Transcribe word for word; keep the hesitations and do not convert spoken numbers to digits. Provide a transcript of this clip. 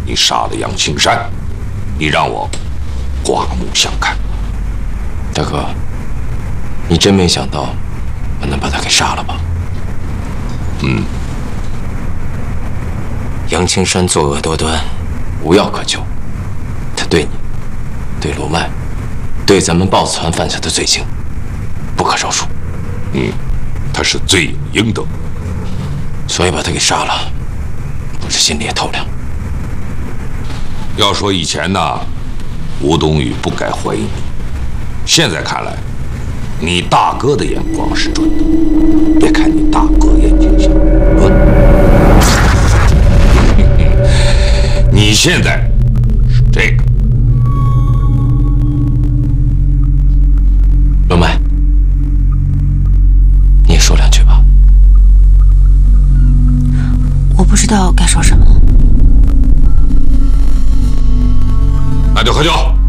你杀了杨青山，你让我刮目相看。 大哥，你真没想到我能把他给杀了吧？ 嗯。 杨青山作恶多端，无药可救。他对你、对罗曼、对咱们豹子团犯下的罪行，不可饶恕。 嗯，他是罪有应得， 所以把他给杀了，我这心里也透亮。 要说以前呢，吴冬雨不该怀疑你，现在看来，你大哥的眼光是准的。别看你大哥眼睛小，你现在是这个。 罗曼，你也说两句吧。 我不知道该说什么。 那就喝酒。